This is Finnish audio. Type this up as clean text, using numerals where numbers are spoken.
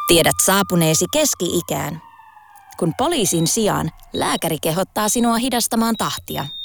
Tiedät saapuneesi keski-ikään. Kun poliisin sijaan lääkäri kehottaa sinua hidastamaan tahtia.